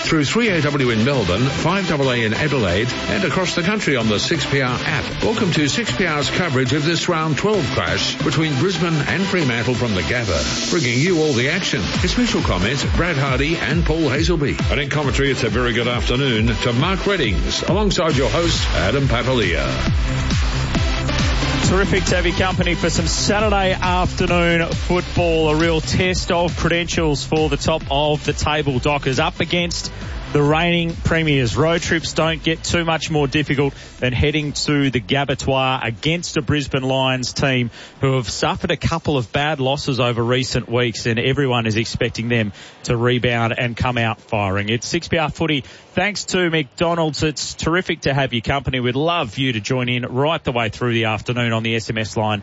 through 3AW in Melbourne, 5AA in Adelaide, and across the country on the 6PR app. Welcome to 6PR's coverage of this round 12 clash between Brisbane and Fremantle from the Gabba, bringing you all the action. In special comments, Brad Hardy and Paul Hazelby. And in commentary, it's a very good afternoon to Mark Reddings, alongside your host, Adam Papalia. Terrific to have your company for some Saturday afternoon football. A real test of credentials for the top of the table. Dockers up against the reigning premiers. Road trips don't get too much more difficult than heading to the Gabatoir against a Brisbane Lions team who have suffered a couple of bad losses over recent weeks, and everyone is expecting them to rebound and come out firing. It's 6PR footy. Thanks to McDonald's. It's terrific to have your company. We'd love you to join in right the way through the afternoon on the SMS line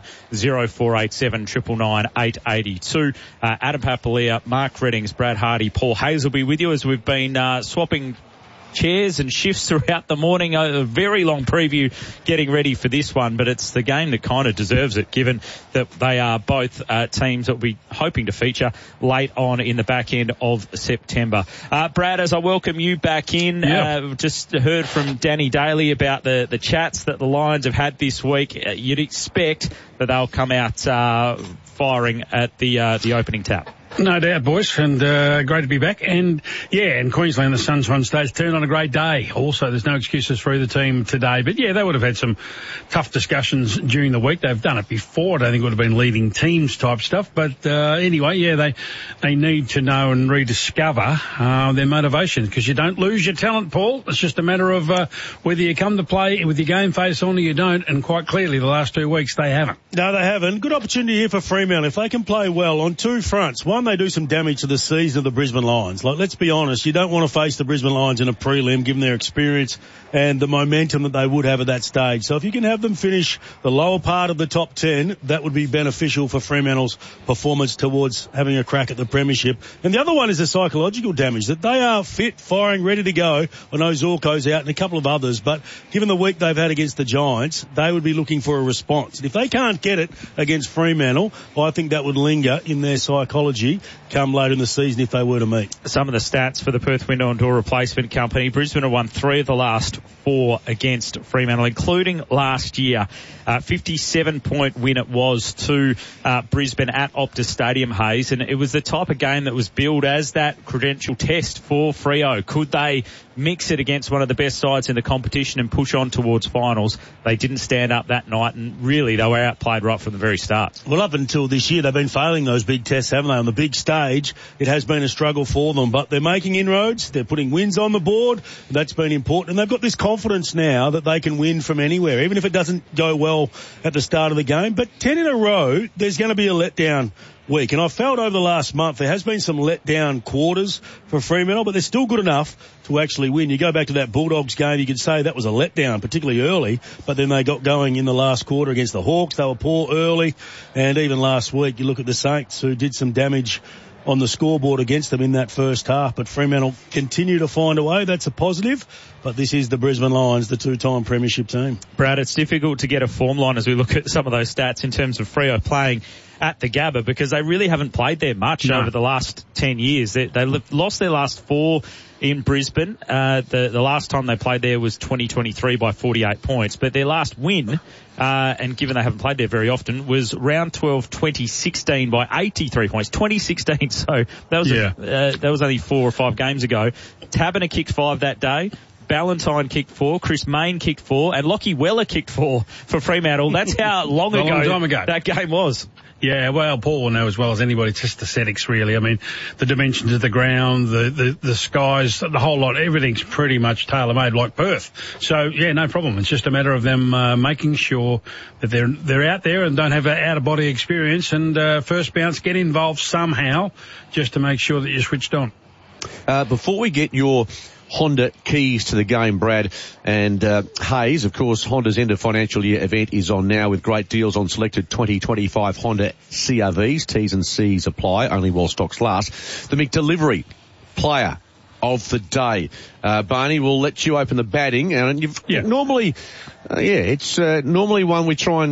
0487 999 882. Adam Papalia, Mark Reddings, Brad Hardy, Paul Hazelby with you as we've been swapping chairs and shifts throughout the morning. A very long preview getting ready for this one, but it's the game that kind of deserves it, given that they are both teams that we'll be hoping to feature late on in the back end of September. Brad, as I welcome you back in, just heard from Danny Daly about the chats that the Lions have had this week. You'd expect that they'll come out firing at the opening tap. No doubt, boys, and great to be back. And, yeah, in Queensland, the Sunshine State's turned on a great day. Also, there's no excuses for either team today. But, yeah, they would have had some tough discussions during the week. They've done it before. I don't think it would have been leading teams type stuff. But, anyway, yeah, they need to know and rediscover their motivation, because you don't lose your talent, Paul. It's just a matter of whether you come to play with your game face on or you don't. And quite clearly, the last 2 weeks, they haven't. No, they haven't. Good opportunity here for Fremantle. If they can play well on two fronts. One, they do some damage to the season of the Brisbane Lions. Like, let's be honest, you don't want to face the Brisbane Lions in a prelim, given their experience and the momentum that they would have at that stage. So if you can have them finish the lower part of the top 10, that would be beneficial for Fremantle's performance towards having a crack at the premiership. And the other one is the psychological damage, that they are fit, firing, ready to go. I know Zorko's out and a couple of others, but given the week they've had against the Giants, they would be looking for a response. And if they can't get it against Fremantle, I think that would linger in their psychology come later in the season if they were to meet. Some of the stats for the Perth Window and Door Replacement Company. Brisbane have won 3 of the last 4 against Fremantle, including last year. 57-point win it was to Brisbane at Optus Stadium, Hayes, and it was the type of game that was billed as that credential test for Freo. Could they mix it against one of the best sides in the competition and push on towards finals? They didn't stand up that night, and really they were outplayed right from the very start. Well, up until this year, they've been failing those big tests, haven't they? On the big stage, it has been a struggle for them, but they're making inroads. They're putting wins on the board. That's been important, and they've got this confidence now that they can win from anywhere, even if it doesn't go well at the start of the game. But 10 in a row, there's going to be a letdown week. And I felt over the last month there has been some letdown quarters for Fremantle, but they're still good enough to actually win. You go back to that Bulldogs game, you could say that was a letdown, particularly early, but then they got going in the last quarter against the Hawks. They were poor early, and even last week you look at the Saints, who did some damage on the scoreboard against them in that first half. But Fremantle continue to find a way. That's a positive. But this is the Brisbane Lions, the 2-time premiership team. Brad, it's difficult to get a form line as we look at some of those stats in terms of Freo playing at the Gabba, because they really haven't played there much over the last 10 years. They lost their last 4 in Brisbane. The last time they played there was 2023 by 48 points. But their last win, and given they haven't played there very often, was round 12 2016 by 83 points. 2016, so that was only 4 or 5 games ago. Taberner kicked 5 that day. Ballantyne kicked 4, Chris Mayne kicked 4, and Lockie Weller kicked 4 for Fremantle. That's how long ago that game was. Yeah, well, Paul will know as well as anybody, it's just aesthetics, really. I mean, the dimensions of the ground, the skies, the whole lot, everything's pretty much tailor-made like Perth. So, yeah, no problem. It's just a matter of them making sure that they're out there and don't have an out-of-body experience, and first bounce, get involved somehow just to make sure that you're switched on. Before we get your Honda keys to the game, Brad and Hayes, of course, Honda's end of financial year event is on now with great deals on selected 2025 Honda CRVs. T's and C's apply, only while stocks last. The McDelivery player of the day. Barney, will let you open the batting, and you've normally, it's normally one we try and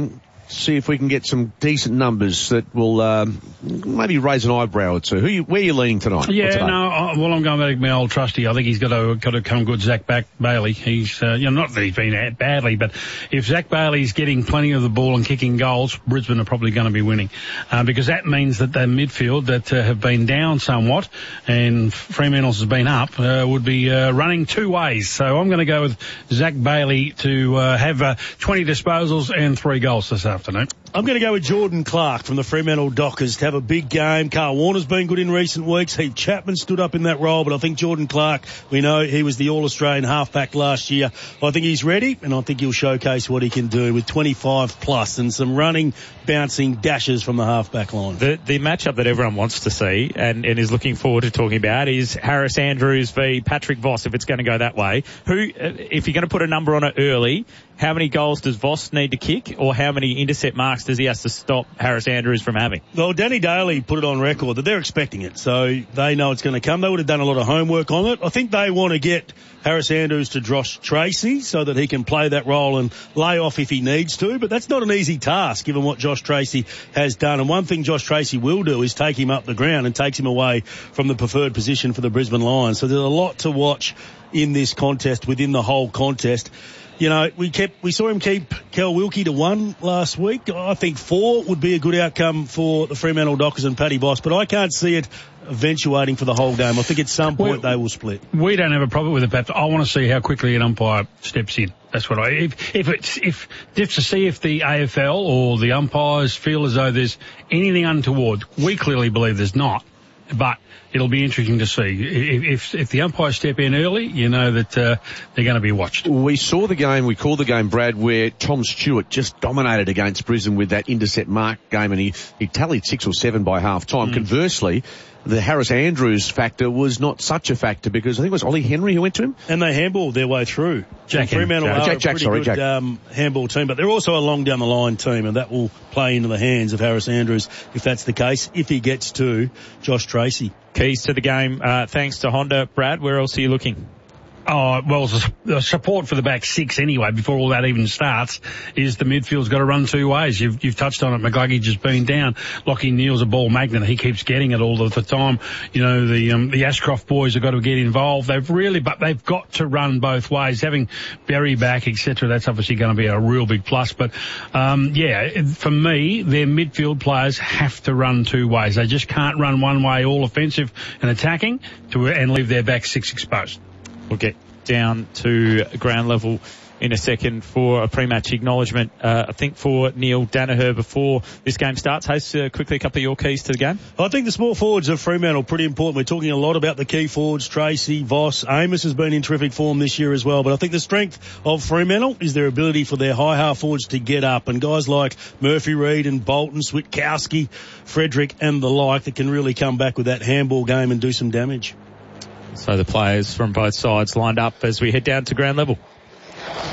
see if we can get some decent numbers that will maybe raise an eyebrow or two. Where are you leaning tonight? Yeah, no, I'm going back to my old trusty. I think he's got to come good, Zach Bailey. He's, not that he's been out badly, but if Zach Bailey's getting plenty of the ball and kicking goals, Brisbane are probably going to be winning. Because that means that their midfield that have been down somewhat and Fremantle's has been up, would be running two ways. So I'm going to go with Zach Bailey to have 20 disposals and 3 goals this afternoon. I'm going to go with Jordan Clark from the Fremantle Dockers to have a big game. Carl Warner's been good in recent weeks. Heath Chapman stood up in that role, but I think Jordan Clark, we know he was the All-Australian halfback last year. I think he's ready, and I think he'll showcase what he can do with 25 plus and some running, bouncing dashes from the halfback line. The matchup that everyone wants to see and is looking forward to talking about is Harris Andrews v Patrick Voss, if it's going to go that way. If you're going to put a number on it early, how many goals does Voss need to kick, or how many intercept marks does he have to stop Harris Andrews from having? Well, Danny Daly put it on record that they're expecting it, so they know it's going to come. They would have done a lot of homework on it. I think they want to get Harris Andrews to Josh Tracy so that he can play that role and lay off if he needs to, but that's not an easy task given what Josh Tracy has done. And one thing Josh Tracy will do is take him up the ground and takes him away from the preferred position for the Brisbane Lions. So there's a lot to watch in this contest, within the whole contest. You know, we saw him keep Kel Wilkie to 1 last week. I think 4 would be a good outcome for the Fremantle Dockers and Paddy Boss, but I can't see it eventuating for the whole game. I think at some point they will split. We don't have a problem with it, Pat. I want to see how quickly an umpire steps in. That's what to see if the AFL or the umpires feel as though there's anything untoward. We clearly believe there's not, but it'll be interesting to see. If the umpires step in early, you know that they're going to be watched. We called the game, Brad, where Tom Stewart just dominated against Brisbane with that intercept mark game, and he tallied 6 or 7 by half time. Conversely, the Harris Andrews factor was not such a factor because I think it was Ollie Henry who went to him. And they handballed their way through. Fremantle are a pretty good handball team, but they're also a long down the line team, and that will play into the hands of Harris Andrews if that's the case, if he gets to Josh Tracy. Keys to the game, thanks to Honda. Brad, where else are you looking? Oh, well, the support for the back 6 anyway, before all that even starts, is the midfield's got to run 2 ways. You've touched on it. McGluggage has been down. Lachie Neale's a ball magnet. He keeps getting it all of the time. You know, the Ashcroft boys have got to get involved. But they've got to run both ways. Having Berry back, etc., that's obviously going to be a real big plus. But, for me, their midfield players have to run 2 ways. They just can't run one way, all offensive and attacking, and leave their back 6 exposed. We'll get down to ground level in a second for a pre-match acknowledgement. I think for Neil Danaher before this game starts. Hayes, quickly a couple of your keys to the game. I think the small forwards of Fremantle are pretty important. We're talking a lot about the key forwards, Tracy, Voss. Amos has been in terrific form this year as well, but I think the strength of Fremantle is their ability for their high half forwards to get up, and guys like Murphy Reid and Bolton, Switkowski, Frederick and the like that can really come back with that handball game and do some damage. So the players from both sides lined up as we head down to ground level.